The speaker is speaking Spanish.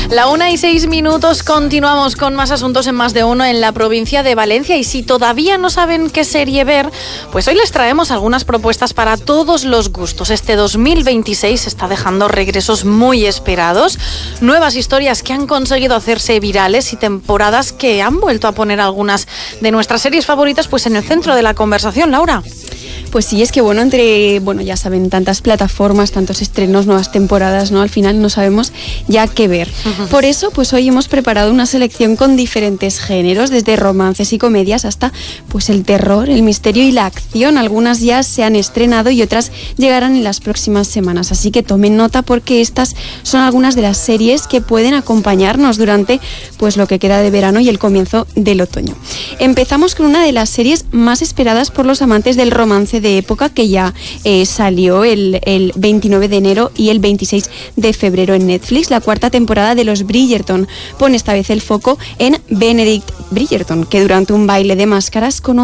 La 1:06, continuamos con más asuntos en Más de Uno en la provincia de Valencia. Y si todavía no saben qué serie ver, pues hoy les traemos algunas propuestas para todos los gustos. Este 2026 está dejando regresos muy esperados, nuevas historias que han conseguido hacerse virales y temporadas que han vuelto a poner algunas de nuestras series favoritas pues en el centro de la conversación, Laura. Pues sí, es que ya saben, tantas plataformas, tantos estrenos, nuevas temporadas, ¿no? Al final no sabemos ya qué ver. Por eso, pues hoy hemos preparado una selección con diferentes géneros, desde romances y comedias hasta pues el terror, el misterio y la acción. Algunas ya se han estrenado y otras llegarán en las próximas semanas. Así que tomen nota porque estas son algunas de las series que pueden acompañarnos durante pues lo que queda de verano y el comienzo del otoño. Empezamos con una de las series más esperadas por los amantes del romance de época, que ya salió el 29 de enero y el 26 de febrero en Netflix. La cuarta temporada de Los Bridgerton pone esta vez el foco en Benedict Bridgerton, que durante un baile de máscaras conoce